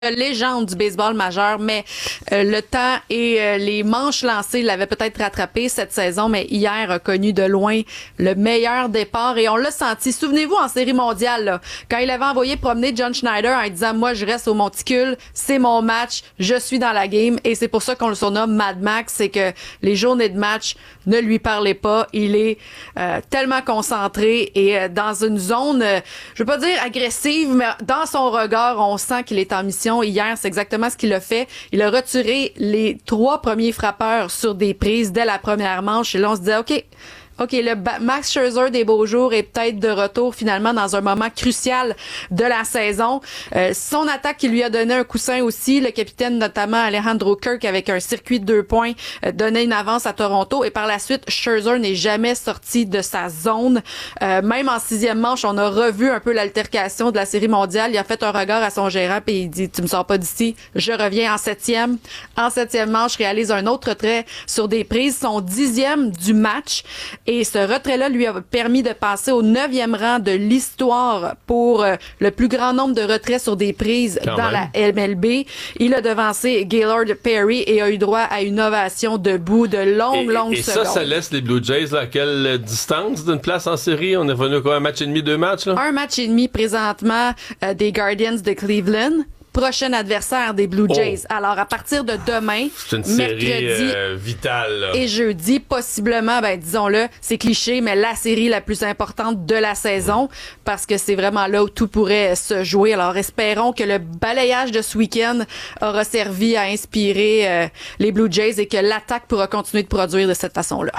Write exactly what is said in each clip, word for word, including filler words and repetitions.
légende du baseball majeur, mais euh, le temps et euh, les manches lancées l'avaient peut-être rattrapé cette saison, mais hier a connu de loin le meilleur départ et on l'a senti. Souvenez-vous en série mondiale, là, quand il avait envoyé promener John Schneider en disant « Moi, je reste au monticule, c'est mon match, je suis dans la game » et c'est pour ça qu'on le surnomme Mad Max, c'est que les journées de match ne lui parlaient pas. Il est euh, tellement concentré et euh, dans une zone, euh, je veux pas dire agressive, mais dans son regard, on sent qu'il est en mission. Hier, c'est exactement ce qu'il a fait. Il a retiré les trois premiers frappeurs sur des prises dès la première manche. Et là, on se disait, OK, OK, le Max Scherzer des beaux jours est peut-être de retour finalement dans un moment crucial de la saison. Euh, son attaque qui lui a donné un coussin aussi, le capitaine notamment Alejandro Kirk avec un circuit de deux points euh, donnait une avance à Toronto et par la suite Scherzer n'est jamais sorti de sa zone. Euh, même en sixième manche, on a revu un peu l'altercation de la série mondiale. Il a fait un regard à son gérant et il dit tu me sors pas d'ici, je reviens en septième. En septième manche, réalise un autre trait sur des prises, son dixième du match. Et ce retrait-là lui a permis de passer au neuvième rang de l'histoire pour euh, le plus grand nombre de retraits sur des prises Quand dans même. la M L B. Il a devancé Gaylord Perry et a eu droit à une ovation debout de longues, et, longues et secondes. Et ça, ça laisse les Blue Jays là, à quelle distance d'une place en série? On est revenu à quoi, un match et demi, deux matchs? Là? Un match et demi présentement euh, des Guardians de Cleveland. Prochain adversaire des Blue Jays. Oh. Alors, à partir de demain, c'est une mercredi série euh, vitale, là. Et jeudi, possiblement, ben disons-le, c'est cliché, mais la série la plus importante de la saison, parce que c'est vraiment là où tout pourrait se jouer. Alors, espérons que le balayage de ce week-end aura servi à inspirer euh, les Blue Jays et que l'attaque pourra continuer de produire de cette façon-là.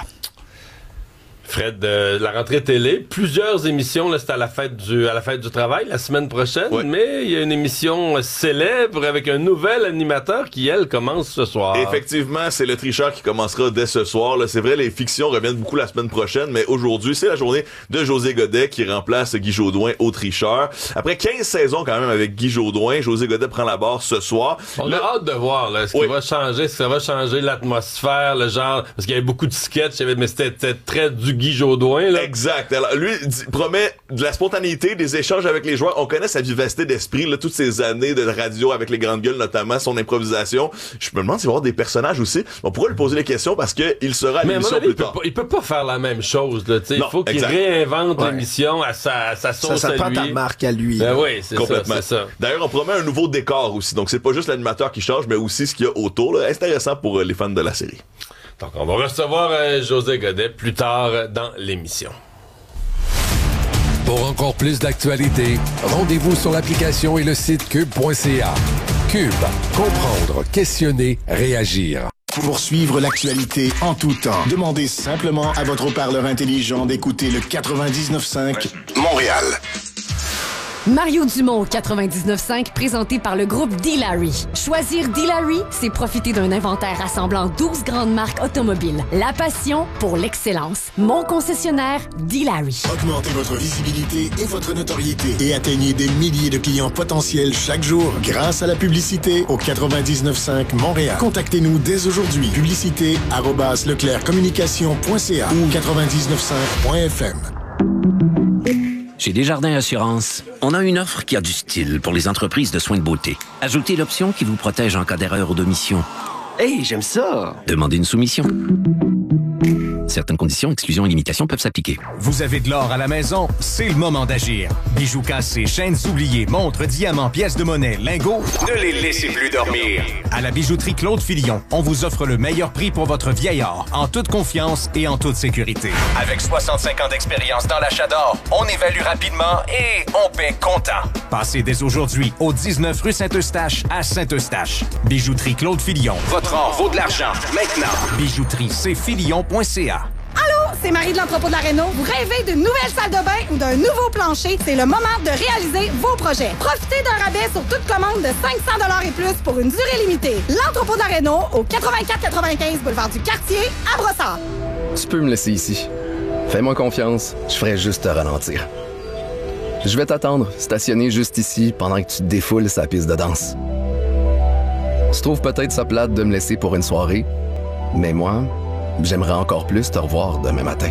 Fred, euh, la rentrée télé, plusieurs émissions, là, c'est à la fête du à la fête du travail la semaine prochaine, ouais. Mais il y a une émission célèbre avec un nouvel animateur qui, elle, commence ce soir. Effectivement, c'est le tricheur qui commencera dès ce soir. Là, c'est vrai, les fictions reviennent beaucoup la semaine prochaine, mais aujourd'hui, c'est la journée de José Godet qui remplace Guy Jodoin au tricheur. Après quinze saisons quand même avec Guy Jodoin, José Godet prend la barre ce soir. On là, a hâte de voir, là, est-ce oui. qu'il va changer, est-ce que ça va changer l'atmosphère, le genre, parce qu'il y avait beaucoup de sketchs, mais c'était, c'était très du Guy Jodoin, là. Exact. Alors, lui dit, promet de la spontanéité, des échanges avec les joueurs. On connaît sa vivacité d'esprit, là, toutes ces années de radio avec les grandes gueules, notamment son improvisation. Je me demande s'il va y avoir des personnages aussi. On pourrait lui poser les questions parce que il sera à mais l'émission avis, plus il peut tard. Pas, il peut pas faire la même chose, là, tu sais. Il faut qu'il exact. réinvente ouais. l'émission à sa, à sa sauce ça, ça à prend lui. ta marque à lui. Ben oui, c'est complètement. ça, c'est ça. D'ailleurs, on promet un nouveau décor aussi. Donc, c'est pas juste l'animateur qui change, mais aussi ce qu'il y a autour. Là. C'est intéressant pour euh, les fans de la série. Donc, on va recevoir euh, José Godet plus tard euh, dans l'émission. Pour encore plus d'actualités, rendez-vous sur l'application et le site cube point c a. Cube, comprendre, questionner, réagir. Pour suivre l'actualité en tout temps, demandez simplement à votre haut-parleur intelligent d'écouter le quatre-vingt-dix-neuf cinq Montréal. Mario Dumont, quatre-vingt-dix-neuf cinq, présenté par le groupe D-Larry. Choisir D-Larry, c'est profiter d'un inventaire rassemblant douze grandes marques automobiles. La passion pour l'excellence. Mon concessionnaire, D-Larry. Augmentez votre visibilité et votre notoriété et atteignez des milliers de clients potentiels chaque jour grâce à la publicité au quatre-vingt-dix-neuf cinq Montréal. Contactez-nous dès aujourd'hui. Publicité arobase leclercommunication point c a ou quatre-vingt-dix-neuf cinq point f m. Chez Desjardins Assurance, on a une offre qui a du style pour les entreprises de soins de beauté. Ajoutez l'option qui vous protège en cas d'erreur ou d'omission. Hey, j'aime ça! Demandez une soumission. Certaines conditions, exclusions et limitations peuvent s'appliquer. Vous avez de l'or à la maison? C'est le moment d'agir. Bijoux cassés, chaînes oubliées, montres, diamants, pièces de monnaie, lingots, ne les laissez plus dormir. À la bijouterie Claude Filion, on vous offre le meilleur prix pour votre vieil or, en toute confiance et en toute sécurité. Avec soixante-cinq ans d'expérience dans l'achat d'or, on évalue rapidement et on paie comptant. Passez dès aujourd'hui au dix-neuf rue Saint-Eustache à Saint-Eustache. Bijouterie Claude Filion. Votre or vaut de l'argent, maintenant. Bijouterie c filion point c a. Allô, c'est Marie de l'entrepôt de la Réno. Vous rêvez d'une nouvelle salle de bain ou d'un nouveau plancher? C'est le moment de réaliser vos projets. Profitez d'un rabais sur toute commande de cinq cents dollars et plus pour une durée limitée. L'entrepôt de la Réno au quatre-vingt-quatre quatre-vingt-quinze boulevard du Quartier à Brossard. Tu peux me laisser ici. Fais-moi confiance, je ferai juste te ralentir. Je vais t'attendre, stationner juste ici pendant que tu te défoules sa piste de danse. Tu trouves peut-être ça plate de me laisser pour une soirée, mais moi, j'aimerais encore plus te revoir demain matin.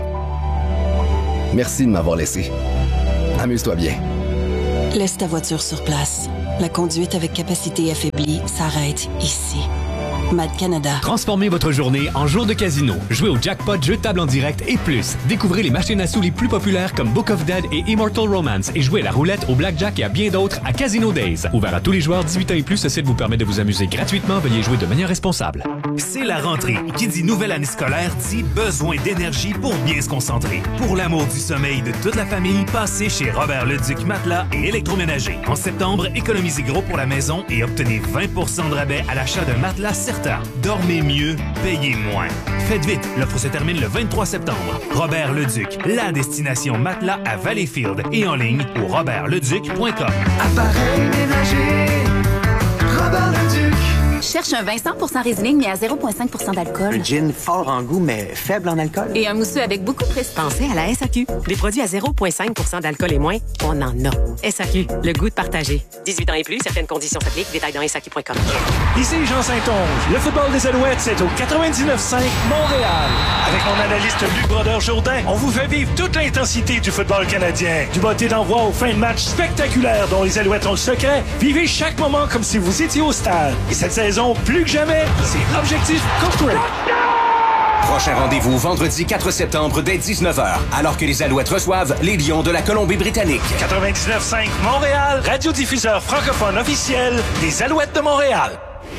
Merci de m'avoir laissé. Amuse-toi bien. Laisse ta voiture sur place. La conduite avec capacité affaiblie s'arrête ici. Mad Canada. Transformez votre journée en jour de casino. Jouez au jackpot, jeux de table en direct et plus. Découvrez les machines à sous les plus populaires comme Book of Dead et Immortal Romance et jouez à la roulette, au blackjack et à bien d'autres à Casino Days. Ouvert à tous les joueurs dix-huit ans et plus, ce site vous permet de vous amuser gratuitement. Veuillez jouer de manière responsable. C'est la rentrée. Qui dit nouvelle année scolaire dit besoin d'énergie pour bien se concentrer. Pour l'amour du sommeil de toute la famille, passez chez Robert Leduc Matelas et Électroménager. En septembre, économisez gros pour la maison et obtenez vingt pour cent de rabais à l'achat d'un matelas certain. Dormez mieux, payez moins. Faites vite, l'offre se termine le vingt-trois septembre. Robert Leduc, la destination matelas à Valleyfield et en ligne au robert leduc point com. Appareil ménager, Robert Leduc. Cherche un vin cent pour cent Riesling, mais à zéro virgule cinq pour cent d'alcool. Un gin fort en goût, mais faible en alcool. Et un mousseux avec beaucoup de prestige. Pensez à la S A Q. Des produits à zéro virgule cinq pour cent d'alcool et moins, on en a. S A Q, le goût de partager. dix-huit ans et plus, certaines conditions s'appliquent. Détails dans S A Q point com. Ici Jean Saint-Onge. Le football des Alouettes, c'est au quatre-vingt-dix-neuf cinq Montréal. Avec mon analyste Luc Brodeur-Jourdain, on vous fait vivre toute l'intensité du football canadien. Du botté d'envoi aux fins de match spectaculaires dont les Alouettes ont le secret. Vivez chaque moment comme si vous étiez au stade. Et cette saison, plus que jamais, c'est Objectif Corporate. Prochain rendez-vous vendredi quatre septembre dès dix-neuf heures, alors que les Alouettes reçoivent les Lions de la Colombie-Britannique. quatre-vingt-dix-neuf cinq Montréal, radiodiffuseur francophone officiel des Alouettes de Montréal.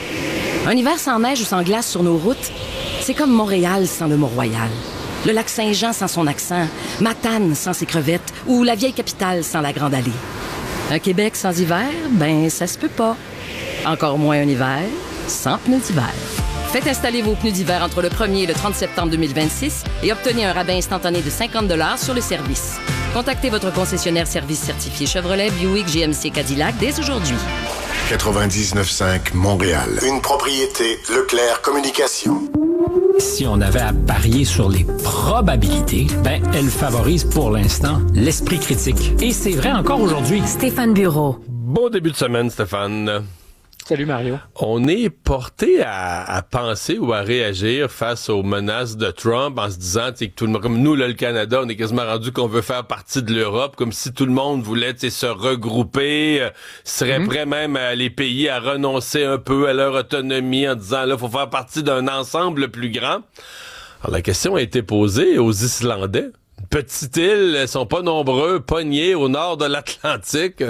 Un hiver sans neige ou sans glace sur nos routes, c'est comme Montréal sans le Mont-Royal. Le lac Saint-Jean sans son accent, Matane sans ses crevettes ou la vieille capitale sans la Grande Allée. Un Québec sans hiver, ben ça se peut pas. Encore moins un hiver sans pneus d'hiver. Faites installer vos pneus d'hiver entre le premier et le trente septembre deux mille vingt-six et obtenez un rabais instantané de cinquante dollars sur le service. Contactez votre concessionnaire service certifié Chevrolet, Buick, G M C, Cadillac dès aujourd'hui. quatre-vingt-dix-neuf cinq Montréal. Une propriété Leclerc Communication. Si on avait à parier sur les probabilités, ben, elle favorise pour l'instant l'esprit critique. Et c'est vrai encore aujourd'hui. Stéphane Bureau. Bon début de semaine, Stéphane. Salut Mario. On est porté à, à penser ou à réagir face aux menaces de Trump en se disant que tout le monde, comme nous, là, le Canada, on est quasiment rendu qu'on veut faire partie de l'Europe, comme si tout le monde voulait se regrouper, euh, serait mm-hmm. prêt même à les pays à renoncer un peu à leur autonomie en disant là, faut faire partie d'un ensemble plus grand. Alors la question a été posée aux Islandais. Petite île, ils sont pas nombreux, pognés au nord de l'Atlantique.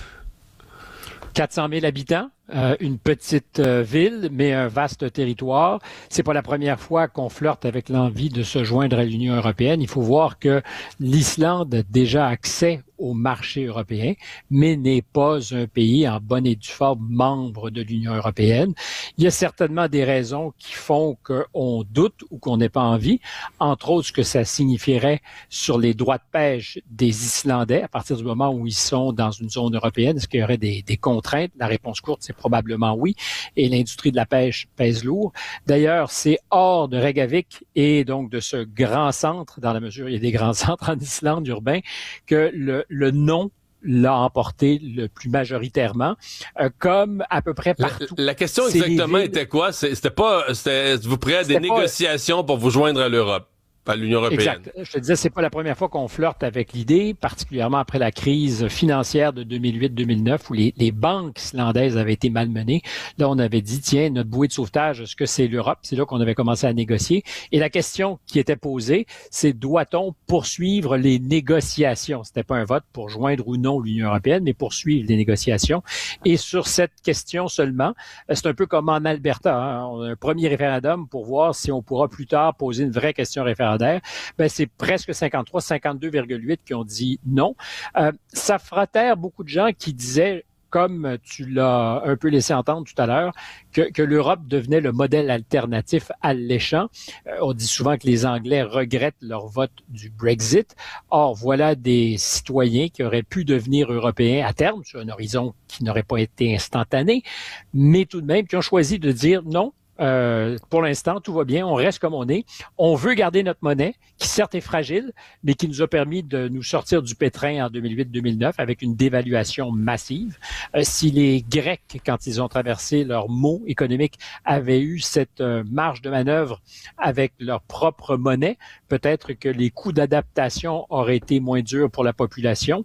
quatre cent mille habitants, euh, une petite euh, ville, mais un vaste territoire. C'est pas la première fois qu'on flirte avec l'envie de se joindre à l'Union européenne. Il faut voir que l'Islande a déjà accès au marché européen, mais n'est pas un pays en bonne et due forme membre de l'Union européenne. Il y a certainement des raisons qui font qu'on doute ou qu'on n'ait pas envie, entre autres ce que ça signifierait sur les droits de pêche des Islandais à partir du moment où ils sont dans une zone européenne. Est-ce qu'il y aurait des, des contraintes? La réponse courte, c'est probablement oui. Et l'industrie de la pêche pèse lourd. D'ailleurs, c'est hors de Reykjavik et donc de ce grand centre, dans la mesure où il y a des grands centres en Islande urbains, que le le non l'a emporté le plus majoritairement, euh, comme à peu près partout. La, la question exactement était quoi? C'était pas, c'était, vous prêt à des négociations pour vous joindre à l'Europe? À l'Union européenne. Exact. Je te disais, c'est pas la première fois qu'on flirte avec l'idée, particulièrement après la crise financière de deux mille huit deux mille neuf où les, les banques islandaises avaient été malmenées. Là, on avait dit, tiens, notre bouée de sauvetage, est-ce que c'est l'Europe? C'est là qu'on avait commencé à négocier. Et la question qui était posée, c'est doit-on poursuivre les négociations? C'était pas un vote pour joindre ou non l'Union européenne, mais poursuivre les négociations. Et sur cette question seulement, c'est un peu comme en Alberta. Hein? On a un premier référendum pour voir si on pourra plus tard poser une vraie question référendaire. Ben, c'est presque cinquante-trois, cinquante-deux virgule huit qui ont dit non. Euh, ça fera taire beaucoup de gens qui disaient, comme tu l'as un peu laissé entendre tout à l'heure, que, que l'Europe devenait le modèle alternatif alléchant. Euh, on dit souvent que les Anglais regrettent leur vote du Brexit. Or, voilà des citoyens qui auraient pu devenir européens à terme, sur un horizon qui n'aurait pas été instantané, mais tout de même qui ont choisi de dire non. Euh, pour l'instant, tout va bien, on reste comme on est. On veut garder notre monnaie, qui certes est fragile, mais qui nous a permis de nous sortir du pétrin en deux mille huit deux mille neuf avec une dévaluation massive. Euh, si les Grecs, quand ils ont traversé leur maux économique, avaient eu cette euh, marge de manœuvre avec leur propre monnaie, peut-être que les coûts d'adaptation auraient été moins durs pour la population.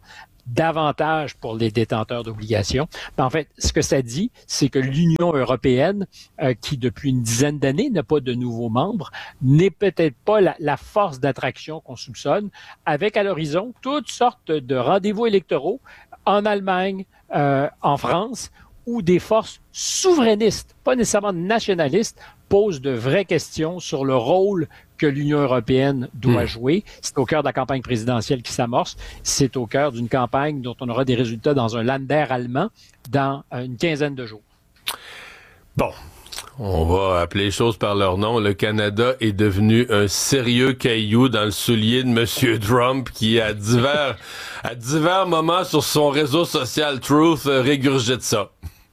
davantage pour les détenteurs d'obligations. Mais en fait, ce que ça dit, c'est que l'Union européenne, euh, qui depuis une dizaine d'années n'a pas de nouveaux membres, n'est peut-être pas la, la force d'attraction qu'on soupçonne, avec à l'horizon toutes sortes de rendez-vous électoraux en Allemagne, euh, en France, où des forces souverainistes, pas nécessairement nationalistes, posent de vraies questions sur le rôle que l'Union européenne doit mmh. jouer. C'est au cœur de la campagne présidentielle qui s'amorce. C'est au cœur d'une campagne dont on aura des résultats dans un Länder allemand dans une quinzaine de jours. Bon. On va appeler les choses par leur nom. Le Canada est devenu un sérieux caillou dans le soulier de M. Trump qui, à divers, à divers moments sur son réseau social Truth, régurgite ça.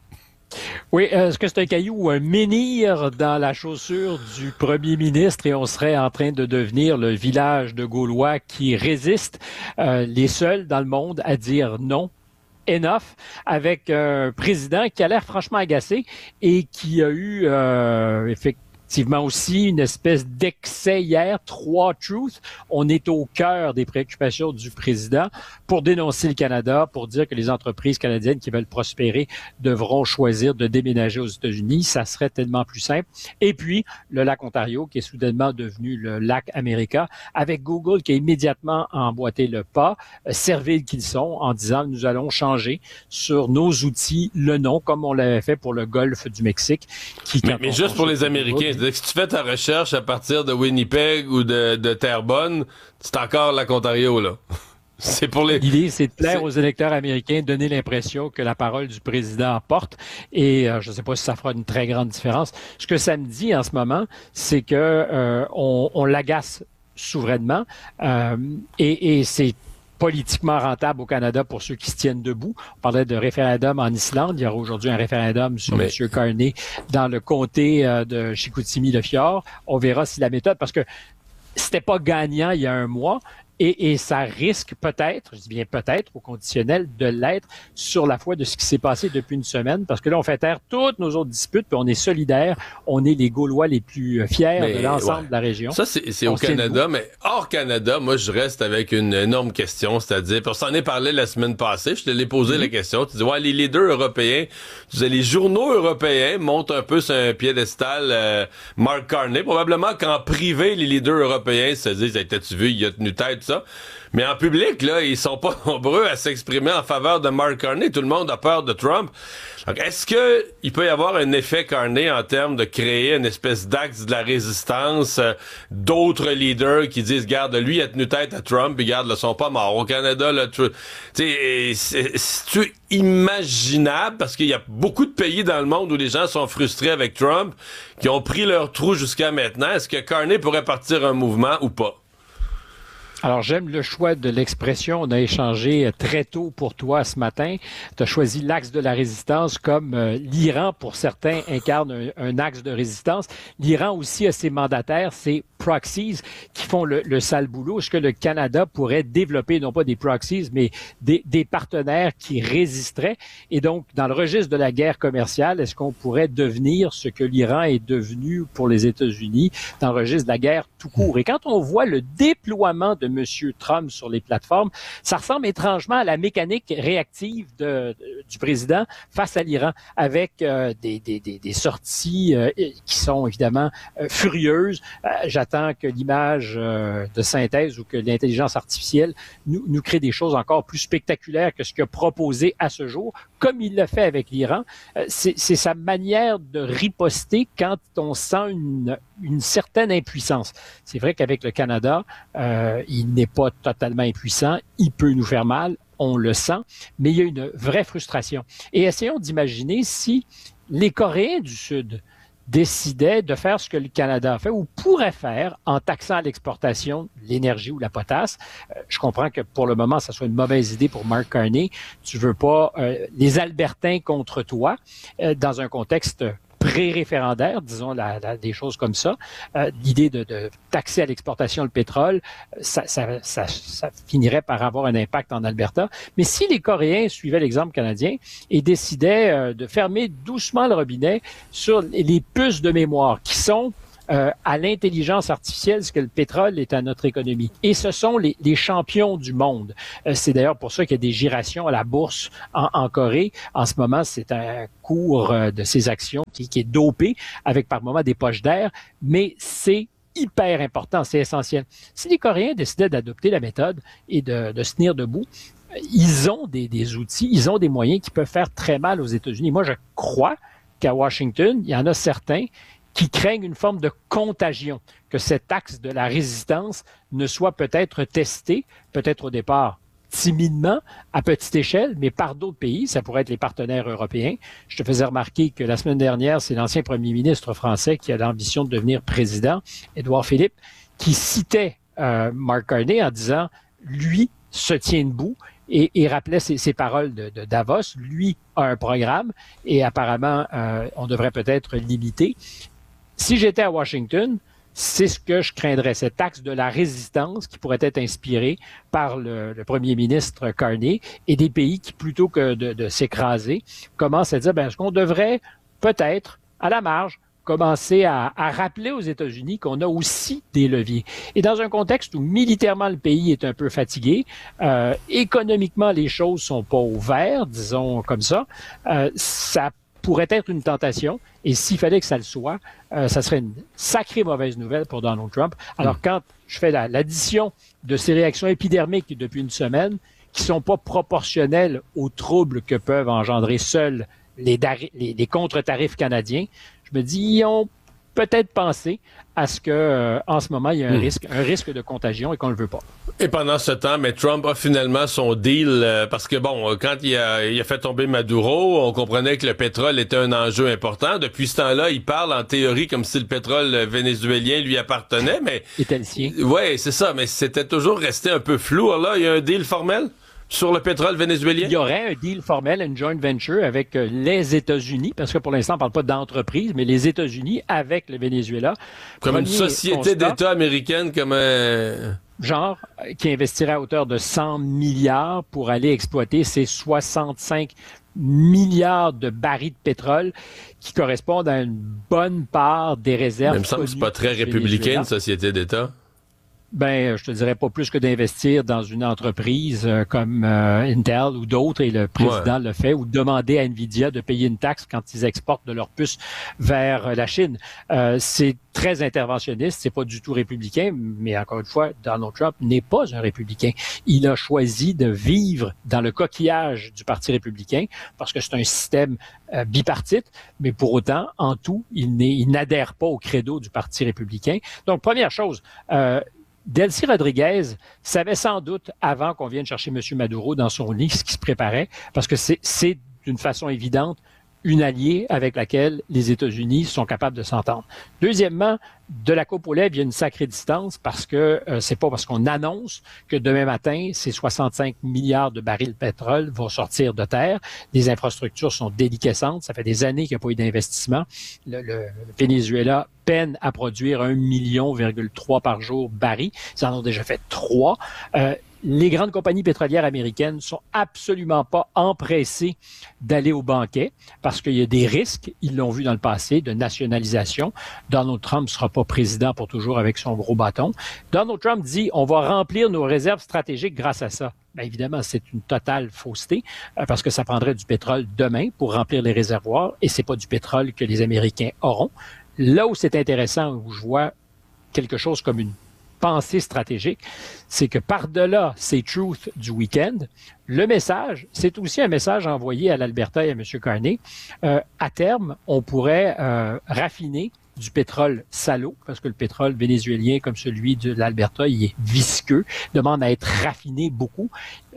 Oui, euh, est-ce que c'est un caillou ou un menhir dans la chaussure du premier ministre et on serait en train de devenir le village de Gaulois qui résiste, euh, les seuls dans le monde à dire non? Enough, avec un président qui a l'air franchement agacé et qui a eu euh, effectivement aussi une espèce d'excès hier, trois truths. On est au cœur des préoccupations du président pour dénoncer le Canada, pour dire que les entreprises canadiennes qui veulent prospérer devront choisir de déménager aux États-Unis. Ça serait tellement plus simple. Et puis, le lac Ontario, qui est soudainement devenu le lac America, avec Google qui a immédiatement emboîté le pas, euh, serviles qu'ils sont, en disant nous allons changer sur nos outils le nom, comme on l'avait fait pour le golfe du Mexique. Qui, mais mais juste pour les Américains, c'est-à-dire que si tu fais ta recherche à partir de Winnipeg ou de, de Terrebonne, c'est encore lac Ontario, là. C'est pour les... L'idée, c'est de plaire c'est... aux électeurs américains, donner l'impression que la parole du président porte. Et euh, je ne sais pas si ça fera une très grande différence. Ce que ça me dit en ce moment, c'est que euh, on, on l'agace souverainement euh, et, et c'est politiquement rentable au Canada pour ceux qui se tiennent debout. On parlait de référendum en Islande. Il y aura aujourd'hui un référendum sur Mais... M. Carney dans le comté euh, de Chicoutimi-le-Fjord. On verra si la méthode... Parce que c'était pas gagnant il y a un mois. Et, et ça risque peut-être, je dis bien peut-être, au conditionnel, de l'être sur la foi de ce qui s'est passé depuis une semaine, parce que là, on fait taire toutes nos autres disputes, puis on est solidaires, on est les Gaulois les plus fiers mais, de l'ensemble ouais. de la région. Ça, c'est, c'est on au Canada, mais hors Canada, moi, je reste avec une énorme question, c'est-à-dire, on s'en est parlé la semaine passée, je te l'ai posé mm-hmm. la question, tu dis, ouais, les leaders européens, tu disais, les journaux européens montent un peu sur un piédestal euh, Mark Carney, probablement qu'en privé, les leaders européens se disent, hey, t'as-tu vu, il a tenu tête, ça. Mais en public, là, ils sont pas nombreux à s'exprimer en faveur de Mark Carney. Tout le monde a peur de Trump. Donc, est-ce que il peut y avoir un effet Carney en termes de créer une espèce d'axe de la résistance, euh, d'autres leaders qui disent, garde, lui, il a tenu tête à Trump, puis garde, ils sont pas morts. Au Canada, là, tu sais, c'est, c'est imaginable, parce qu'il y a beaucoup de pays dans le monde où les gens sont frustrés avec Trump, qui ont pris leur trou jusqu'à maintenant. Est-ce que Carney pourrait partir un mouvement ou pas? Alors, j'aime le choix de l'expression. On a échangé très tôt pour toi ce matin. Tu as choisi l'axe de la résistance comme euh, l'Iran, pour certains, incarne un, un axe de résistance. L'Iran aussi a ses mandataires, ses proxies qui font le, le sale boulot. Est-ce que le Canada pourrait développer, non pas des proxies, mais des, des partenaires qui résisteraient? Et donc, dans le registre de la guerre commerciale, est-ce qu'on pourrait devenir ce que l'Iran est devenu pour les États-Unis dans le registre de la guerre tout court? Et quand on voit le déploiement de M. Trump sur les plateformes, ça ressemble étrangement à la mécanique réactive de, de, du président face à l'Iran, avec euh, des, des, des, des sorties euh, qui sont évidemment euh, furieuses. Euh, j'attends que l'image euh, de synthèse ou que l'intelligence artificielle nous, nous crée des choses encore plus spectaculaires que ce qu'il a proposé à ce jour, comme il l'a fait avec l'Iran. Euh, c'est, c'est sa manière de riposter quand on sent une, une certaine impuissance. C'est vrai qu'avec le Canada, euh, il n'est pas totalement impuissant, il peut nous faire mal, on le sent, mais il y a une vraie frustration. Et essayons d'imaginer si les Coréens du Sud décidaient de faire ce que le Canada a fait ou pourrait faire en taxant à l'exportation l'énergie ou la potasse. Euh, je comprends que pour le moment, ça soit une mauvaise idée pour Mark Carney. Tu veux pas euh, les Albertains contre toi euh, dans un contexte pré-référendaire, disons la, la, des choses comme ça. Euh, l'idée de, de taxer à l'exportation le pétrole, ça, ça, ça, ça finirait par avoir un impact en Alberta. Mais si les Coréens suivaient l'exemple canadien et décidaient euh, de fermer doucement le robinet sur les puces de mémoire qui sont euh, à l'intelligence artificielle ce que le pétrole est à notre économie. Et ce sont les, les champions du monde. Euh, c'est d'ailleurs pour ça qu'il y a des gyrations à la bourse en, en Corée. En ce moment, c'est un cours euh, de ces actions qui, qui est dopé avec par moments des poches d'air, mais c'est hyper important, c'est essentiel. Si les Coréens décidaient d'adopter la méthode et de, de se tenir debout, ils ont des, des outils, ils ont des moyens qui peuvent faire très mal aux États-Unis. Moi, je crois qu'à Washington, il y en a certains qui craignent une forme de contagion, que cet axe de la résistance ne soit peut-être testé, peut-être au départ timidement, à petite échelle, mais par d'autres pays, ça pourrait être les partenaires européens. Je te faisais remarquer que la semaine dernière, c'est l'ancien premier ministre français qui a l'ambition de devenir président, Édouard Philippe, qui citait euh, Mark Carney en disant « lui se tient debout ». Et, et rappelait ses, ses paroles de, de Davos. Lui a un programme et apparemment, euh, on devrait peut-être limiter. Si j'étais à Washington, c'est ce que je craindrais, cet axe de la résistance qui pourrait être inspiré par le, le premier ministre Carney et des pays qui, plutôt que de, de s'écraser, commencent à dire, ben, est-ce qu'on devrait peut-être, à la marge, commencer à, à rappeler aux États-Unis qu'on a aussi des leviers. Et dans un contexte où militairement le pays est un peu fatigué, euh, économiquement les choses sont pas au vert, disons comme ça, euh, ça pourrait être une tentation. Et s'il fallait que ça le soit, euh, ça serait une sacrée mauvaise nouvelle pour Donald Trump. Alors, quand je fais la, l'addition de ces réactions épidermiques depuis une semaine, qui sont pas proportionnelles aux troubles que peuvent engendrer seuls les, les, les contre-tarifs canadiens, je me dis, ils ont peut-être pensé à ce que, euh, en ce moment, il y a un mmh. risque, un risque de contagion et qu'on le veut pas. Et pendant ce temps, mais Trump a finalement son deal euh, parce que bon, quand il a, il a fait tomber Maduro, on comprenait que le pétrole était un enjeu important. Depuis ce temps-là, il parle en théorie comme si le pétrole vénézuélien lui appartenait, mais était le sien. Ouais, c'est ça, mais c'était toujours resté un peu flou. Alors là, il y a un deal formel sur le pétrole vénézuélien? Il y aurait un deal formel, une joint venture avec euh, les États-Unis, parce que pour l'instant, on ne parle pas d'entreprise, mais les États-Unis avec le Venezuela. Comme Premier une société constat, d'État américaine, comme un... Genre, qui investirait à hauteur de cent milliards pour aller exploiter ces soixante-cinq milliards de barils de pétrole qui correspondent à une bonne part des réserves. Il me semble que c'est pas très républicain, une société d'État. Ben, je te dirais pas plus que d'investir dans une entreprise euh, comme euh, Intel ou d'autres, et le président ouais. le fait, ou demander à Nvidia de payer une taxe quand ils exportent de leurs puces vers euh, la Chine. Euh, c'est très interventionniste, c'est pas du tout républicain, mais encore une fois, Donald Trump n'est pas un républicain. Il a choisi de vivre dans le coquillage du Parti républicain parce que c'est un système euh, bipartite, mais pour autant, en tout, il, n'est, il n'adhère pas au credo du Parti républicain. Donc, première chose, euh, Delcy Rodriguez savait sans doute, avant qu'on vienne chercher M. Maduro dans son lit, ce qui se préparait, parce que c'est, c'est d'une façon évidente une alliée avec laquelle les États-Unis sont capables de s'entendre. Deuxièmement, de la coupe aux lèvres, il y a une sacrée distance parce que euh, c'est pas parce qu'on annonce que demain matin, ces soixante-cinq milliards de barils de pétrole vont sortir de terre. Les infrastructures sont déliquescentes. Ça fait des années qu'il n'y a pas eu d'investissement. Le, le, le Venezuela peine à produire un million virgule trois par jour barils. Ils en ont déjà fait trois. Euh, Les grandes compagnies pétrolières américaines sont absolument pas empressées d'aller au banquet parce qu'il y a des risques, ils l'ont vu dans le passé, de nationalisation. Donald Trump ne sera pas président pour toujours avec son gros bâton. Donald Trump dit on va remplir nos réserves stratégiques grâce à ça. Bien évidemment, c'est une totale fausseté euh, parce que ça prendrait du pétrole demain pour remplir les réservoirs et c'est pas du pétrole que les Américains auront. Là où c'est intéressant, où je vois quelque chose comme une pensée stratégique, c'est que par-delà ces truths du week-end, le message, c'est aussi un message envoyé à l'Alberta et à M. Carney. Euh, à terme, on pourrait euh, raffiner du pétrole salaud, parce que le pétrole vénézuélien, comme celui de l'Alberta, il est visqueux, demande à être raffiné beaucoup.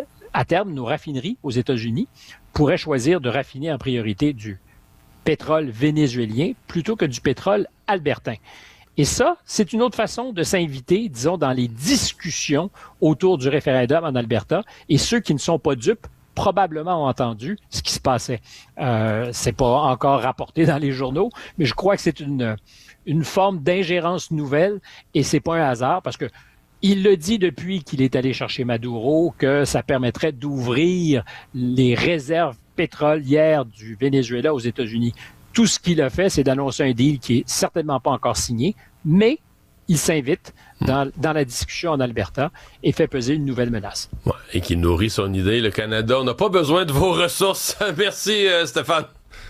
À terme, nos raffineries aux États-Unis pourraient choisir de raffiner en priorité du pétrole vénézuélien plutôt que du pétrole albertain. Et ça, c'est une autre façon de s'inviter, disons, dans les discussions autour du référendum en Alberta. Et ceux qui ne sont pas dupes, probablement ont entendu ce qui se passait. Euh, c'est pas encore rapporté dans les journaux, mais je crois que c'est une, une forme d'ingérence nouvelle et c'est pas un hasard parce que il le dit depuis qu'il est allé chercher Maduro que ça permettrait d'ouvrir les réserves pétrolières du Venezuela aux États-Unis. tout ce qu'il a fait, c'est d'annoncer un deal qui est certainement pas encore signé, mais il s'invite dans, dans la discussion en Alberta et fait peser une nouvelle menace. Ouais, et qui nourrit son idée, le Canada. On n'a pas besoin de vos ressources. Merci, euh, Stéphane.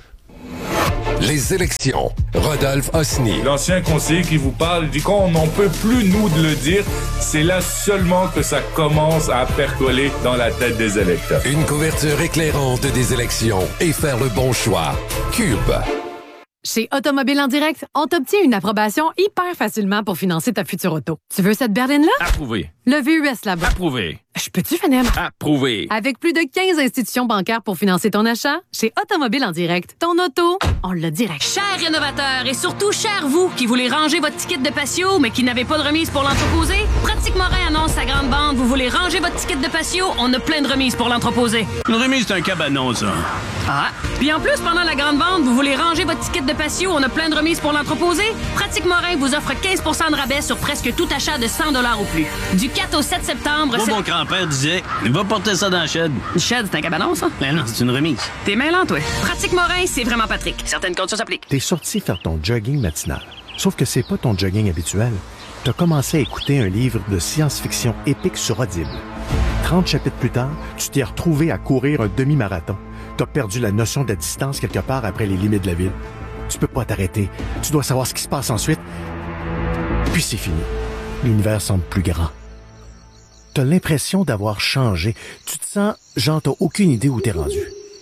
Les élections. Rodolphe Osny. L'ancien conseiller qui vous parle dit qu'on n'en peut plus, nous, de le dire. C'est là seulement que ça commence à percoler dans la tête des électeurs. Une couverture éclairante des élections et faire le bon choix. Cube. Chez Automobile en direct, on t'obtient une approbation hyper facilement pour financer ta future auto. Tu veux cette berline-là? Approuvé. Le V U S là-bas. Approuvé. Je peux-tu finir? Approuvé. Avec plus de quinze institutions bancaires pour financer ton achat, chez Automobile en direct, ton auto, on l'a direct. Chers rénovateurs et surtout chers vous qui voulez ranger votre ticket de patio mais qui n'avez pas de remise pour l'entreposé, Pratique Morin annonce sa grande bande. Vous voulez ranger votre ticket de patio, on a plein de remises pour l'entreposé. Une remise, c'est un cabanon, ça. Ah. Puis en plus, pendant la grande vente, vous voulez ranger votre ticket de patio, on a plein de remises pour l'entreposé. Pratique Morin vous offre quinze pour cent de rabais sur presque tout achat de cent dollars ou plus. Du quatre au sept septembre... Moi, mon grand-père disait, va porter ça dans le shed. Le shed, c'est un cabanon, ça? Ben non, c'est une remise. T'es mêlant, toi. Pratique Morin, c'est vraiment Patrick. Certaines conditions s'appliquent. T'es sorti faire ton jogging matinal. Sauf que c'est pas ton jogging habituel. T'as commencé à écouter un livre de science-fiction épique sur Audible. trente chapitres plus tard, tu t'es retrouvé à courir un demi-marathon. T'as perdu la notion de la distance quelque part après les limites de la ville. Tu peux pas t'arrêter. Tu dois savoir ce qui se passe ensuite. Puis c'est fini. L'univers semble plus grand. T'as l'impression d'avoir changé. Tu te sens genre t'as aucune idée où t'es rendu.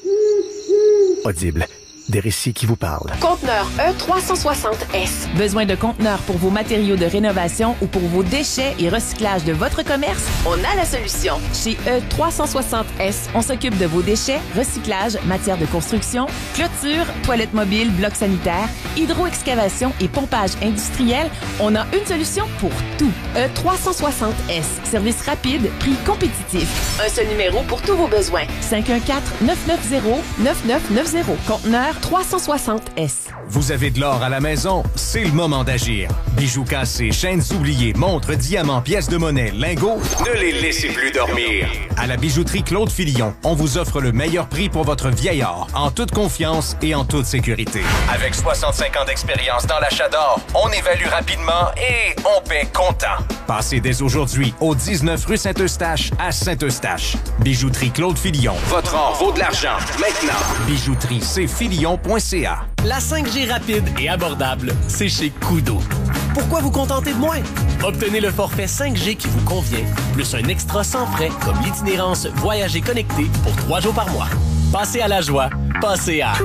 Audible. Des récits qui vous parlent. Conteneur E trois cent soixante S. Besoin de conteneurs pour vos matériaux de rénovation ou pour vos déchets et recyclage de votre commerce? On a la solution. Chez E trois cent soixante S, on s'occupe de vos déchets, recyclage, matières de construction, clôture, toilettes mobiles, blocs sanitaires, hydro-excavation et pompage industriel. On a une solution pour tout. E trois cent soixante S. Service rapide, prix compétitif. Un seul numéro pour tous vos besoins. cinq un quatre, neuf neuf zéro, neuf neuf neuf zéro. Conteneur trois cent soixante S. Vous avez de l'or à la maison? C'est le moment d'agir. Bijoux cassés, chaînes oubliées, montres, diamants, pièces de monnaie, lingots, ne les laissez plus dormir. À la bijouterie Claude Fillon, on vous offre le meilleur prix pour votre vieil or, en toute confiance et en toute sécurité. Avec soixante-cinq ans d'expérience dans l'achat d'or, on évalue rapidement et on paie comptant. Passez dès aujourd'hui au dix-neuf rue Saint-Eustache à Saint-Eustache. Bijouterie Claude Fillon. Votre or vaut de l'argent. Maintenant. Bijouterie c fillon point c a. La cinq G rapide et abordable, c'est chez Koodo. Pourquoi vous contenter de moins? Obtenez le forfait cinq G qui vous convient, plus un extra sans frais comme l'itinérance Voyager connecté pour trois jours par mois. Passez à la joie, passez à...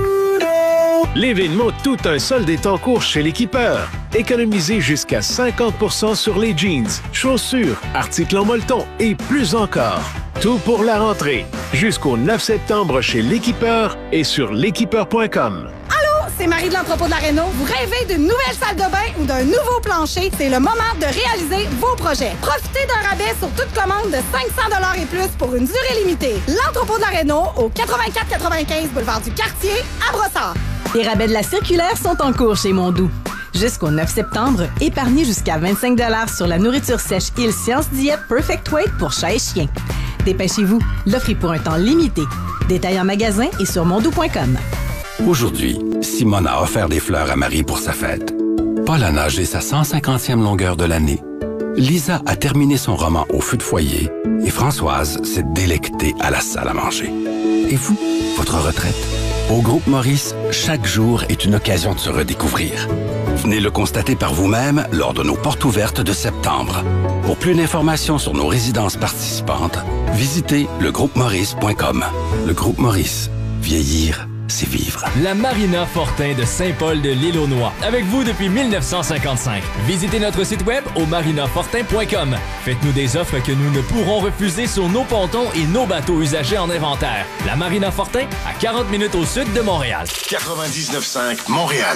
L'événement Tout un solde est en cours chez l'Équipeur. Économisez jusqu'à cinquante pour cent sur les jeans, chaussures, articles en molleton et plus encore. Tout pour la rentrée. Jusqu'au neuf septembre chez l'Équipeur et sur l'équipeur point com. C'est Marie de l'entrepôt de la Réno. Vous rêvez d'une nouvelle salle de bain ou d'un nouveau plancher? C'est le moment de réaliser vos projets. Profitez d'un rabais sur toute commande de cinq cents dollars et plus pour une durée limitée. L'entrepôt de la Réno au quatre-vingt-quatre quatre-vingt-quinze boulevard du Quartier à Brossard. Les rabais de la circulaire sont en cours chez Mondou. Jusqu'au neuf septembre, épargnez jusqu'à vingt-cinq dollars sur la nourriture sèche Il Science Diète Perfect Weight pour chat et chien. Dépêchez-vous, l'offre est pour un temps limité. Détails en magasin et sur mondou point com. Aujourd'hui, Simone a offert des fleurs à Marie pour sa fête. Paul a nagé sa cent cinquantième longueur de l'année. Lisa a terminé son roman au feu de foyer et Françoise s'est délectée à la salle à manger. Et vous, votre retraite? Au Groupe Maurice, chaque jour est une occasion de se redécouvrir. Venez le constater par vous-même lors de nos portes ouvertes de septembre. Pour plus d'informations sur nos résidences participantes, visitez le groupe maurice point com. Le Groupe Maurice, vieillir, c'est vivre. La Marina Fortin de Saint-Paul de l'Île-aux-Noix. Avec vous depuis mille neuf cent cinquante-cinq. Visitez notre site web au marina fortin point com. Faites-nous des offres que nous ne pourrons refuser sur nos pontons et nos bateaux usagés en inventaire. La Marina Fortin, à quarante minutes au sud de Montréal. quatre-vingt-dix-neuf cinq Montréal.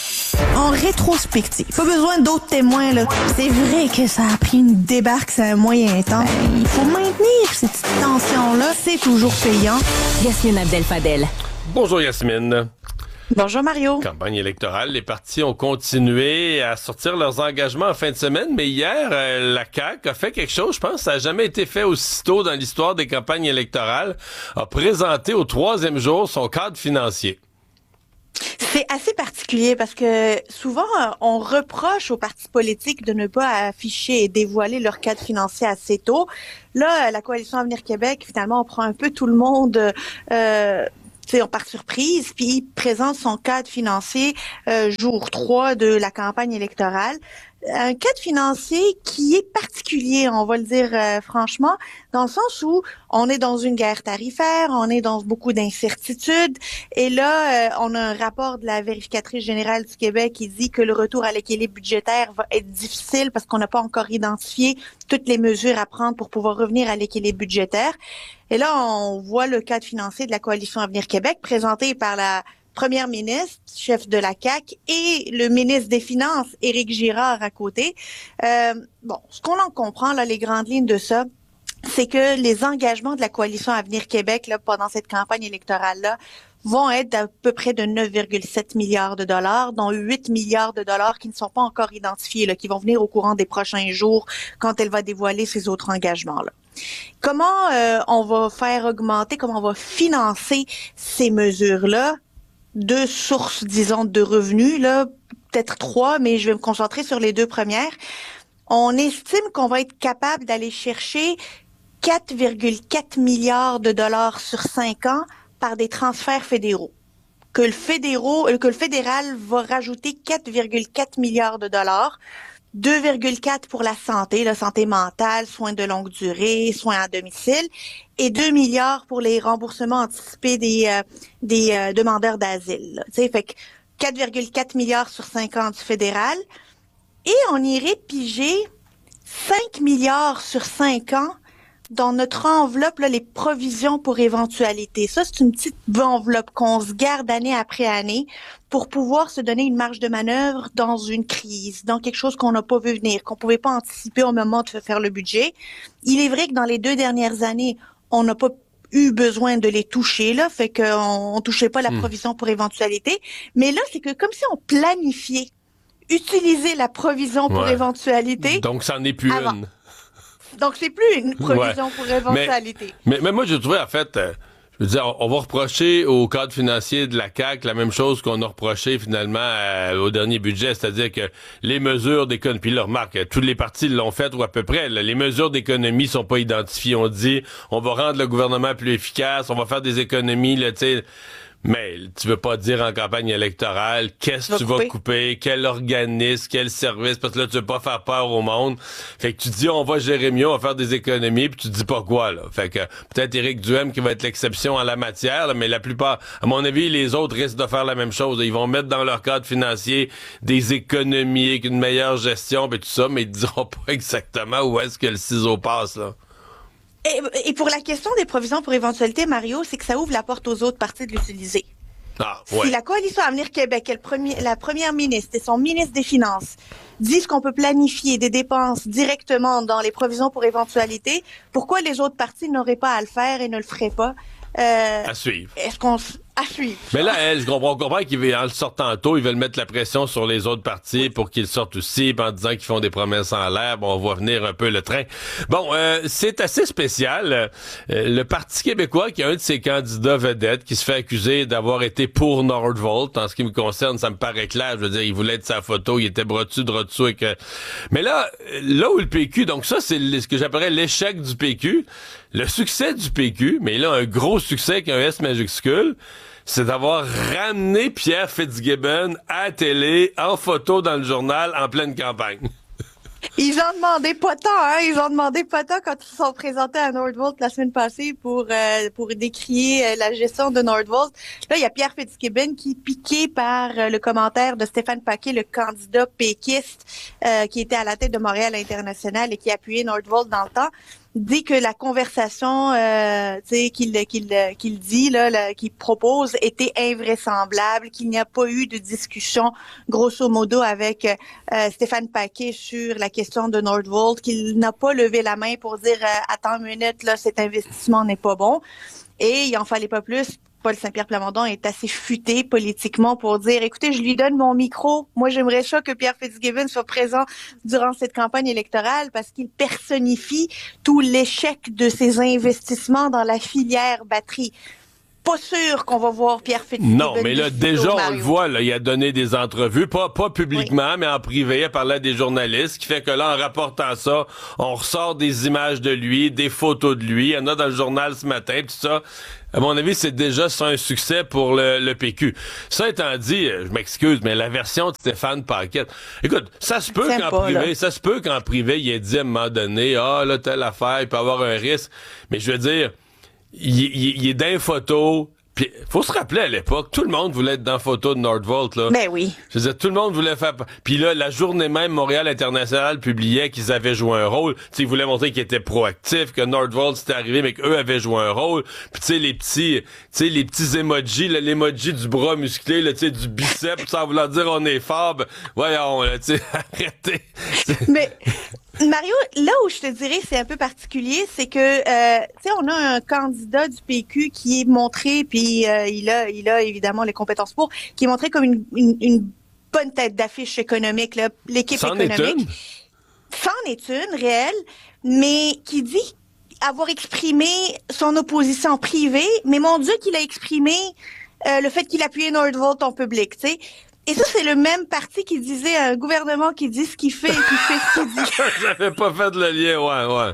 En rétrospective, pas besoin d'autres témoins, là. C'est vrai que ça a pris une débarque, c'est un moyen temps. Ben, il faut maintenir cette petite tension-là. C'est toujours payant. Yasmine Abdel-Fadel. Bonjour Yasmine. Bonjour Mario. Campagne électorale, les partis ont continué à sortir leurs engagements en fin de semaine, mais hier, euh, la C A Q a fait quelque chose, je pense, ça n'a jamais été fait aussitôt dans l'histoire des campagnes électorales, a présenté au troisième jour son cadre financier. C'est assez particulier parce que souvent, on reproche aux partis politiques de ne pas afficher et dévoiler leur cadre financier assez tôt. Là, la Coalition Avenir Québec, finalement, on prend un peu tout le monde euh, par surprise, puis il présente son cadre financier euh, jour trois de la campagne électorale. Un cadre financier qui est particulier, on va le dire euh, franchement, dans le sens où on est dans une guerre tarifaire, on est dans beaucoup d'incertitudes, et là, euh, on a un rapport de la vérificatrice générale du Québec qui dit que le retour à l'équilibre budgétaire va être difficile parce qu'on n'a pas encore identifié toutes les mesures à prendre pour pouvoir revenir à l'équilibre budgétaire. Et là, on voit le cadre financier de la Coalition Avenir Québec présenté par la première ministre, chef de la C A Q, et le ministre des Finances, Éric Girard, à côté. Euh, bon, ce qu'on en comprend, là, les grandes lignes de ça, c'est que les engagements de la Coalition Avenir Québec, là, pendant cette campagne électorale-là, vont être d'à peu près de neuf virgule sept milliards de dollars, dont huit milliards de dollars qui ne sont pas encore identifiés, là, qui vont venir au courant des prochains jours quand elle va dévoiler ses autres engagements-là. Comment euh, on va faire augmenter, comment on va financer ces mesures-là? Deux sources, disons, de revenus, là, peut-être trois, mais je vais me concentrer sur les deux premières. On estime qu'on va être capable d'aller chercher quatre virgule quatre milliards de dollars sur cinq ans par des transferts fédéraux. Que le fédéraux, que le fédéral va rajouter quatre virgule quatre milliards de dollars, deux virgule quatre pour la santé, la santé mentale, soins de longue durée, soins à domicile, et deux milliards pour les remboursements anticipés des euh, des euh, demandeurs d'asile. Tu sais, fait que quatre virgule quatre milliards sur cinq ans du fédéral, et on irait piger cinq milliards sur cinq ans dans notre enveloppe, là, les provisions pour éventualité. Ça, c'est une petite enveloppe qu'on se garde année après année pour pouvoir se donner une marge de manœuvre dans une crise, dans quelque chose qu'on n'a pas vu venir, qu'on pouvait pas anticiper au moment de faire le budget. Il est vrai que dans les deux dernières années, on n'a pas eu besoin de les toucher, là, fait qu'on on touchait pas la mmh. provision pour éventualité. Mais là, c'est que comme si on planifiait utiliser la provision pour ouais. éventualité. Donc, ça n'en est plus avant. Une. Donc, c'est plus une provision ouais. pour éventualité. Mais, mais, mais moi, j'ai trouvé, en fait, euh, je veux dire, on, on va reprocher au cadre financier de la C A Q la même chose qu'on a reproché, finalement, euh, au dernier budget, c'est-à-dire que les mesures d'économie, puis là, remarque, tous les partis l'ont fait, ou à peu près, là, les mesures d'économie sont pas identifiées. On dit, on va rendre le gouvernement plus efficace, on va faire des économies, là, tu sais... Mais tu veux pas dire en campagne électorale qu'est-ce que tu vas couper, quel organisme, quel service, parce que là, tu veux pas faire peur au monde. Fait que tu dis, on va gérer mieux, on va faire des économies, puis tu dis pas quoi, là. Fait que peut-être Éric Duhem qui va être l'exception en la matière, là, mais la plupart, à mon avis, les autres risquent de faire la même chose. Ils vont mettre dans leur cadre financier des économies, avec une meilleure gestion, puis tout ça, mais ils diront pas exactement où est-ce que le ciseau passe, là. Et, et pour la question des provisions pour éventualité, Mario, c'est que ça ouvre la porte aux autres partis de l'utiliser. Ah, ouais. Si la Coalition Avenir Québec, le premier, la première ministre et son ministre des Finances disent qu'on peut planifier des dépenses directement dans les provisions pour éventualité, pourquoi les autres partis n'auraient pas à le faire et ne le feraient pas? Euh, à suivre. Est-ce qu'on à suivre? Mais là, elle, je comprends, on comprend qu'en le sortant tôt, ils veulent mettre la pression sur les autres partis pour qu'ils sortent aussi, en disant qu'ils font des promesses en l'air. Bon, on voit venir un peu le train. Bon, euh, c'est assez spécial. Euh, le Parti québécois, qui a un de ses candidats vedettes, qui se fait accuser d'avoir été pour Nordvolt. En ce qui me concerne, ça me paraît clair. Je veux dire, il voulait être sa photo, il était bras dessus, bras dessous. Et que... Mais là, là où le P Q, donc ça, c'est ce que j'appellerais l'échec du P Q. Le succès du P Q, mais là, un gros succès avec un S majuscule, c'est d'avoir ramené Pierre Fitzgibbon à la télé, en photo dans le journal, en pleine campagne. Ils ont demandé pas tant, hein. Ils ont demandé pas tant quand ils se sont présentés à Nordvolt la semaine passée pour euh, pour décrier euh, la gestion de Nordvolt. Là, il y a Pierre Fitzgibbon qui est piqué par euh, le commentaire de Stéphane Paquet, le candidat péquiste euh, qui était à la tête de Montréal International et qui appuyait Nordvolt dans le temps. Dit que la conversation euh, tu sais qu'il qu'il qu'il dit là, là qu'il propose était invraisemblable, qu'il n'y a pas eu de discussion grosso modo avec euh, Stéphane Paquet sur la question de Nordvolt, qu'il n'a pas levé la main pour dire euh, attends une minute là, cet investissement n'est pas bon, et il en fallait pas plus. Paul Saint-Pierre Plamondon est assez futé politiquement pour dire, écoutez, je lui donne mon micro. Moi, j'aimerais ça que Pierre Fitzgibbon soit présent durant cette campagne électorale parce qu'il personnifie tout l'échec de ses investissements dans la filière batterie. pas sûr qu'on va voir Pierre Fitzgibbon. Non, mais là, déjà, on Mario. le voit, là, il a donné des entrevues, pas, pas publiquement, oui. mais en privé, il parlait à des journalistes, ce qui fait que là, en rapportant ça, on ressort des images de lui, des photos de lui, il y en a dans le journal ce matin, tout ça. À mon avis, c'est déjà ça un succès pour le, le P Q. Ça étant dit, je m'excuse, mais la version de Stéphane Paquette, écoute, ça se peut qu'en pas, privé, là. ça se peut qu'en privé, il ait dit à un moment donné, ah, là, telle affaire, il peut avoir un risque, mais je veux dire, il, il, il est dans les photos. Puis, faut se rappeler à l'époque, tout le monde voulait être dans la photo de Nordvolt, là. Ben oui. Je veux dire, tout le monde voulait faire... Puis là, la journée même, Montréal International publiait qu'ils avaient joué un rôle. Tu sais, ils voulaient montrer qu'ils étaient proactifs, que Nordvolt c'était arrivé, mais qu'eux avaient joué un rôle. Puis tu sais, les petits, tu sais, les petits emojis, là, l'emoji du bras musclé, là, tu sais, du biceps, sans vouloir dire on est fort, ben, voyons, là, tu sais, arrêtez. Mais... Mario, là où je te dirais c'est un peu particulier, c'est que euh, tu sais on a un candidat du P Q qui est montré, puis euh, il a il a évidemment les compétences pour, qui est montré comme une, une, une bonne tête d'affiche économique, là, l'équipe C'en économique. C'en est une réelle, mais qui dit avoir exprimé son opposition privée, mais mon Dieu qu'il a exprimé euh, le fait qu'il appuyait Nordvolt en public, tu sais. Et ça, c'est le même parti qui disait à un gouvernement qui dit ce qu'il fait et qui fait ce qu'il dit. J'avais pas fait le lien, ouais, ouais.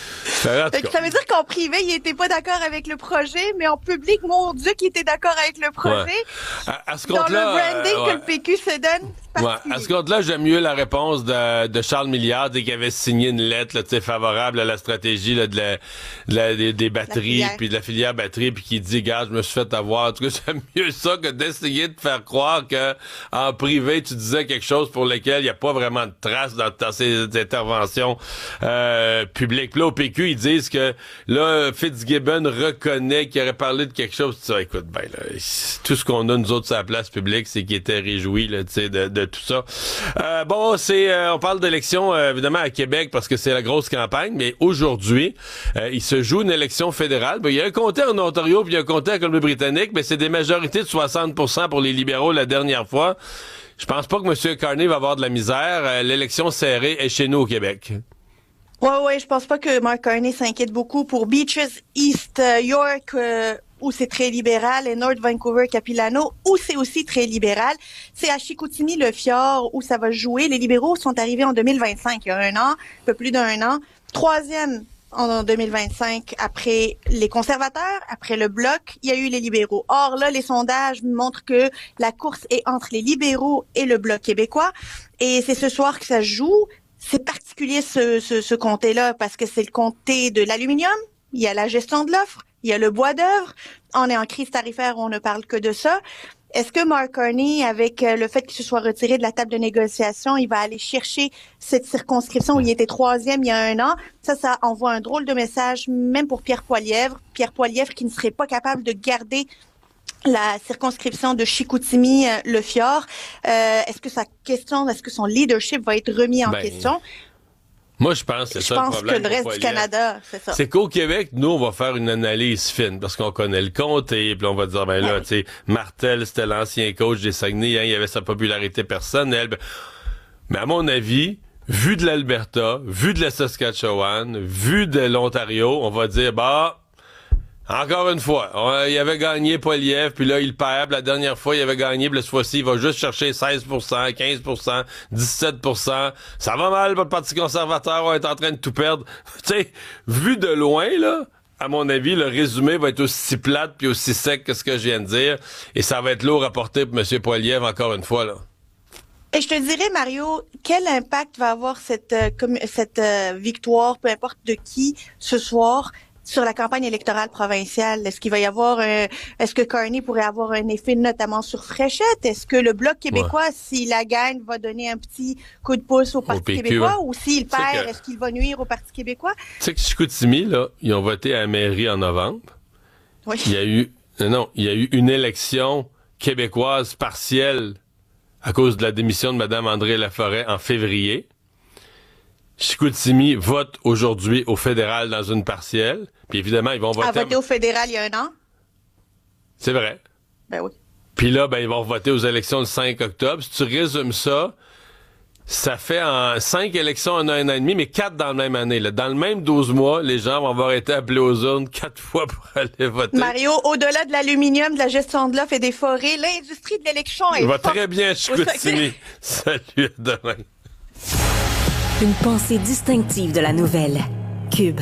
Ça, ça veut dire qu'en privé, il était pas d'accord avec le projet, mais en public, mon Dieu, qu'il était d'accord avec le projet. Ouais. À, à ce Dans le compte-là, branding euh, ouais. que le P Q se donne. Ouais. À ce compte-là, j'aime mieux la réponse de, de Charles Milliard, qui avait signé une lettre là, favorable à la stratégie là, de la, de la, des, des batteries, puis de la filière batterie, puis qui dit, gars, je me suis fait avoir. En tout cas, j'aime mieux ça que d'essayer de faire croire que en privé, tu disais quelque chose pour lequel il n'y a pas vraiment de traces dans, dans ces interventions euh, publiques. Puis là, au P Q, ils disent que là, Fitzgibbon reconnaît qu'il aurait parlé de quelque chose. Ça, écoute, ben là, tout ce qu'on a, nous autres, sur la place publique, c'est qu'il était réjoui là, de, de tout ça. Euh, bon, c'est, euh, on parle d'élection, euh, évidemment, à Québec, parce que c'est la grosse campagne, mais aujourd'hui, euh, il se joue une élection fédérale. Ben, il y a un comté en Ontario, puis il y a un comté en Colombie-Britannique, mais c'est des majorités de soixante pour cent pour les libéraux la dernière fois. Je pense pas que M. Carney va avoir de la misère. Euh, l'élection serrée est chez nous au Québec. Ouais, ouais, je pense pas que Mark Carney s'inquiète beaucoup pour Beaches, East euh, York, euh, où c'est très libéral, et North Vancouver, Capilano, où c'est aussi très libéral. C'est à Chicoutimi, le Fjord, où ça va jouer. Les libéraux sont arrivés en deux mille vingt-cinq, il y a un an, un peu plus d'un an. Troisième en deux mille vingt-cinq, après les conservateurs, après le Bloc, il y a eu les libéraux. Or, là, les sondages montrent que la course est entre les libéraux et le Bloc québécois. Et c'est ce soir que ça se joue. C'est particulier ce, ce, ce comté-là parce que c'est le comté de l'aluminium, il y a la gestion de l'offre, il y a le bois d'œuvre. On est en crise tarifaire, on ne parle que de ça. Est-ce que Mark Carney, avec le fait qu'il se soit retiré de la table de négociation, il va aller chercher cette circonscription où il était troisième il y a un an? Ça, ça envoie un drôle de message, même pour Pierre Poilievre. Pierre Poilievre qui ne serait pas capable de garder la circonscription de Chicoutimi, euh, le Fjord. Euh, est-ce que sa question, est-ce que son leadership va être remis en ben, question? Moi, je pense que c'est je ça pense le problème. que le reste du Canada, c'est ça. C'est qu'au Québec, nous, on va faire une analyse fine parce qu'on connaît le comté, puis on va dire, ben là, ouais. tu sais, Martel, c'était l'ancien coach des Saguenay, hein, il avait sa popularité personnelle. Ben, mais à mon avis, vu de l'Alberta, vu de la Saskatchewan, vu de l'Ontario, on va dire, bah, encore une fois, on, il avait gagné Poilievre, puis là, il perd. La dernière fois, il avait gagné, puis cette fois-ci, il va juste chercher seize pour cent, quinze pour cent, dix-sept pour cent. Ça va mal pour le Parti conservateur, on est en train de tout perdre. Tu sais, vu de loin, là, à mon avis, le résumé va être aussi plate puis aussi sec que ce que je viens de dire. Et ça va être lourd à porter pour M. Poilievre, encore une fois, là. Et je te dirais, Mario, quel impact va avoir cette, euh, comme, cette euh, victoire, peu importe de qui, ce soir, sur la campagne électorale provinciale? Est-ce qu'il va y avoir un, est-ce que Carney pourrait avoir un effet notamment sur Fréchette? Est-ce que le Bloc québécois, ouais. s'il la gagne, va donner un petit coup de pouce au Parti au P Q, québécois? Hein? Ou s'il perd, que... est-ce qu'il va nuire au Parti québécois? Tu sais que Chicoutimi, là, ils ont voté à la mairie en novembre. Oui. Il y a eu, non, il y a eu une élection québécoise partielle à cause de la démission de Mme André Laforêt en février. Chicoutimi vote aujourd'hui au fédéral dans une partielle. Puis évidemment, ils vont voter... A voté au fédéral il y a un an? C'est vrai. Ben oui. Puis là, ben ils vont voter aux élections le cinq octobre. Si tu résumes ça, Ça fait en cinq élections en un an et demi, mais quatre dans la même année. Là. Dans le même douze mois, les gens vont avoir été appelés aux urnes quatre fois pour aller voter. Mario, au-delà de l'aluminium, de la gestion de l'offre et des forêts, l'industrie de l'élection est va forte. très bien, Chicoutimi. Salut, à demain. Une pensée distinctive de la nouvelle. Cube.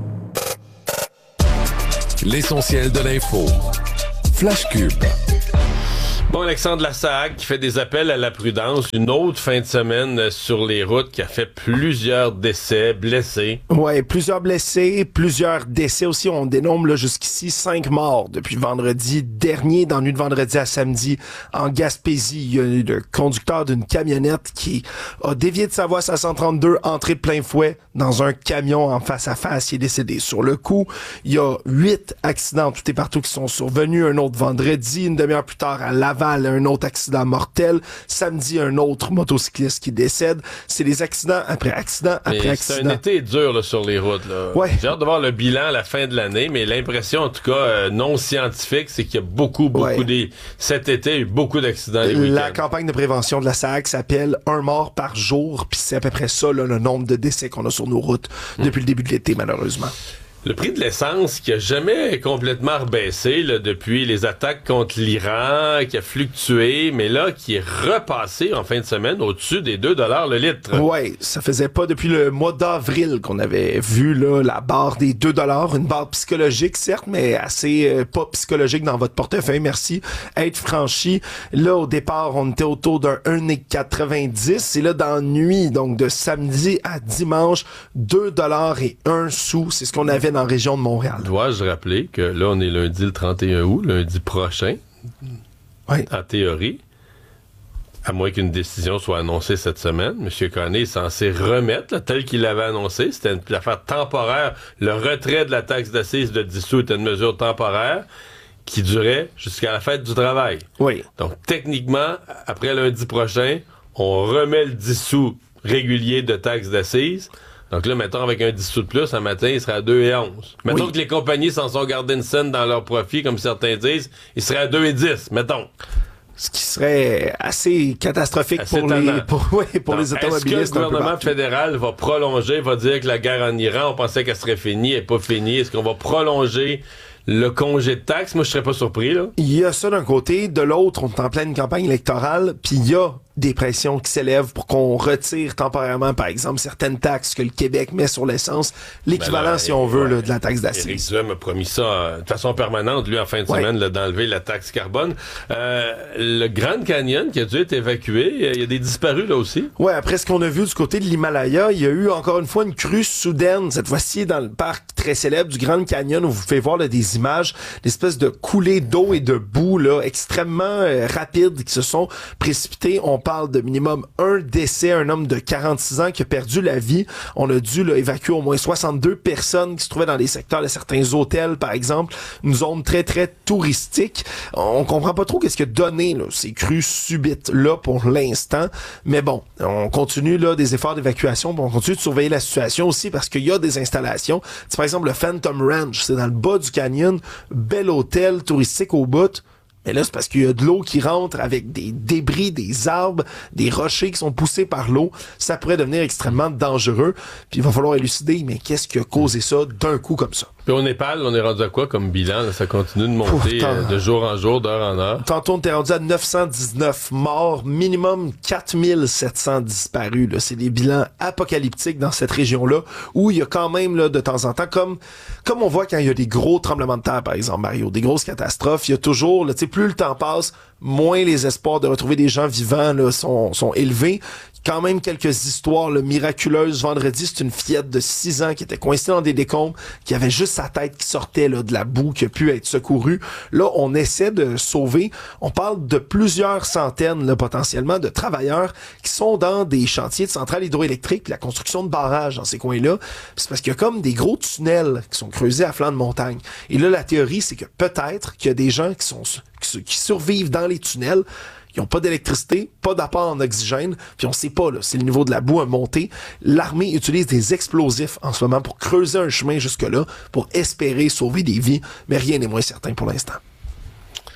L'essentiel de l'info. Flash Cube. Bon, Alexandre Lassalle qui fait des appels à la prudence. Une autre fin de semaine sur les routes qui a fait plusieurs décès, blessés. Ouais, plusieurs blessés, plusieurs décès aussi. On dénombre là, jusqu'ici cinq morts depuis vendredi dernier. Dans la nuit de vendredi à samedi, en Gaspésie, il y a eu le conducteur d'une camionnette qui a dévié de sa voie à cent trente-deux, entré de plein fouet dans un camion en face à face. Il est décédé sur le coup. Il y a huit accidents tout et partout qui sont survenus. Un autre vendredi, une demi-heure plus tard à Laval. Un autre accident mortel. Samedi, un autre motocycliste qui décède. C'est des accidents après accident après mais accident. C'est un été dur là, sur les routes. Là. Ouais. J'ai hâte de voir le bilan à la fin de l'année, mais l'impression, en tout cas, euh, non scientifique, c'est qu'il y a beaucoup, beaucoup ouais. des... Cet été, il y a eu beaucoup d'accidents les week-ends. La campagne de prévention de la S A C s'appelle « Un mort par jour », puis c'est à peu près ça, là, le nombre de décès qu'on a sur nos routes mmh. depuis le début de l'été, malheureusement. Le prix de l'essence qui a jamais complètement rebaissé là, depuis les attaques contre l'Iran, qui a fluctué, mais là, qui est repassé en fin de semaine au-dessus des deux dollars le litre. Oui, ça faisait pas depuis le mois d'avril qu'on avait vu là, la barre des deux dollars, une barre psychologique certes, mais assez euh, pas psychologique dans votre portefeuille, merci, être franchi. Là, au départ, on était autour d'un un virgule quatre-vingt-dix, et là, dans la nuit, donc de samedi à dimanche, deux dollars et un sou, c'est ce qu'on avait dans la région de Montréal. Dois-je rappeler que là, on est lundi le trente et un août, lundi prochain, oui. En théorie, à moins qu'une décision soit annoncée cette semaine, M. Conné est censé remettre, là, tel qu'il l'avait annoncé, c'était une affaire temporaire, le retrait de la taxe d'assises de dix sous était une mesure temporaire qui durait jusqu'à la fête du travail. Oui. Donc, techniquement, après lundi prochain, on remet le dix sous régulier de taxe d'assises. Donc là, mettons, avec un dix sous de plus, un matin, il serait à deux et onze. Mettons oui. que les compagnies s'en sont gardées une scène dans leur profit, comme certains disent, il serait à deux et dix, mettons. Ce qui serait assez catastrophique assez pour, les, pour, ouais, pour les automobilistes. Est-ce que le gouvernement fédéral va prolonger, va dire que la guerre en Iran, on pensait qu'elle serait finie, elle n'est pas finie. Est-ce qu'on va prolonger le congé de taxes? Moi, je serais pas surpris, là. Il y a ça d'un côté. De l'autre, on est en pleine campagne électorale, puis il y a des pressions qui s'élèvent pour qu'on retire temporairement, par exemple, certaines taxes que le Québec met sur l'essence, l'équivalent, ben là, si on veut, ouais, là, de la taxe d'assises. Éric Duhem a promis ça euh, de façon permanente, lui, en fin de ouais. semaine, là, d'enlever la taxe carbone. Euh, le Grand Canyon qui a dû être évacué, il y a des disparus là aussi. Ouais, après ce qu'on a vu du côté de l'Himalaya, il y a eu encore une fois une crue soudaine, cette fois-ci dans le parc très célèbre du Grand Canyon, où vous pouvez voir là, des images, l'espèce de coulées d'eau et de boue là, extrêmement euh, rapides qui se sont précipitées. On parle de minimum un décès, un homme de quarante-six ans qui a perdu la vie. On a dû là, évacuer au moins soixante-deux personnes qui se trouvaient dans les secteurs de certains hôtels, par exemple, une zone très, très touristique. On comprend pas trop qu'est-ce que donné là, ces crues subites là pour l'instant, mais bon, on continue là des efforts d'évacuation, on continue de surveiller la situation aussi parce qu'il y a des installations. C'est par exemple le Phantom Ranch, c'est dans le bas du canyon, bel hôtel touristique au bout. Mais là, c'est parce qu'il y a de l'eau qui rentre avec des débris, des arbres, des rochers qui sont poussés par l'eau. Ça pourrait devenir extrêmement dangereux. Puis il va falloir élucider, mais qu'est-ce qui a causé ça d'un coup comme ça? Puis au Népal, on est rendu à quoi comme bilan? Là, ça continue de monter euh, de jour en jour, d'heure en heure. Tantôt, on était rendu à neuf cent dix-neuf morts, minimum quatre mille sept cents disparus. Là. C'est des bilans apocalyptiques dans cette région-là, où il y a quand même, là, de temps en temps, comme comme on voit quand il y a des gros tremblements de terre, par exemple, Mario, des grosses catastrophes, il y a toujours, là, tu sais, plus le temps passe, moins les espoirs de retrouver des gens vivants là, sont, sont élevés. Quand même quelques histoires là, miraculeuses. Vendredi, c'est une fillette de six ans qui était coincée dans des décombres, qui avait juste sa tête qui sortait là, de la boue, qui a pu être secourue. Là, on essaie de sauver. On parle de plusieurs centaines là, potentiellement de travailleurs qui sont dans des chantiers de centrales hydroélectriques, la construction de barrages dans ces coins-là. C'est parce qu'il y a comme des gros tunnels qui sont creusés à flanc de montagne. Et là, la théorie, c'est que peut-être qu'il y a des gens qui sont qui, qui survivent dans les tunnels. Ils n'ont pas d'électricité, pas d'apport en oxygène, puis on sait pas, là, si le niveau de la boue a monté. L'armée utilise des explosifs en ce moment pour creuser un chemin jusque-là, pour espérer sauver des vies, mais rien n'est moins certain pour l'instant.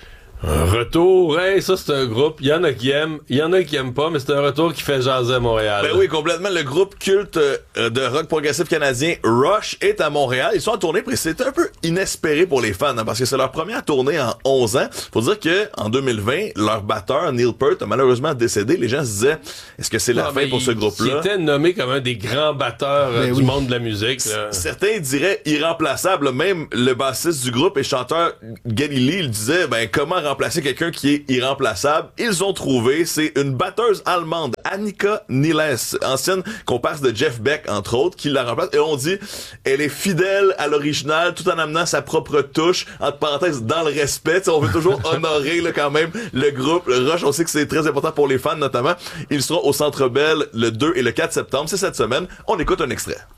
Un retour, hey, ça c'est un groupe, il y en a qui aiment, il y en a qui aiment pas, mais c'est un retour qui fait jaser à Montréal. Ben oui, complètement. Le groupe culte euh, de rock progressif canadien Rush est à Montréal. Ils sont en tournée, puis c'est un peu inespéré pour les fans, hein, parce que c'est leur première tournée en onze ans. Faut dire que en deux mille vingt, leur batteur, Neil Peart, a malheureusement décédé. Les gens se disaient, est-ce que c'est la non, fin pour il, ce groupe-là? Il était nommé comme un des grands batteurs ben euh, du oui. monde de la musique. Là. Certains diraient irremplaçable. Même le bassiste du groupe et chanteur Geddy Lee, il disait, ben comment remplacer quelqu'un qui est irremplaçable. Ils ont trouvé, c'est une batteuse allemande, Annika Niles, ancienne comparse de Jeff Beck, entre autres, qui la remplace. Et on dit, elle est fidèle à l'original, tout en amenant sa propre touche, entre parenthèses, dans le respect. T'sais, on veut toujours honorer là, quand même le groupe. Le Rush, on sait que c'est très important pour les fans, notamment. Ils seront au Centre Bell le deux et le quatre septembre. C'est cette semaine. On écoute un extrait.